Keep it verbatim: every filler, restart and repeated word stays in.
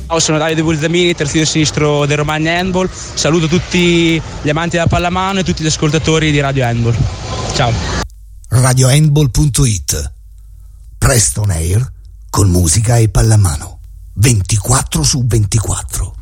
Sono Davide Bulzamini, terzino sinistro del Romagna Handball. Saluto tutti gli amanti della pallamano e tutti gli ascoltatori di Radio Handball. Ciao. radio handball punto it. Presto on air con musica e pallamano ventiquattro su ventiquattro.